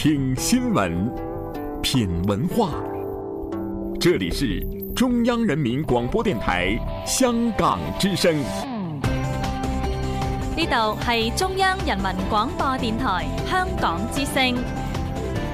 听新闻，品文化。这里是中央人民廣播電台香港之聲。 呢度係中央人民廣播電台香港之聲。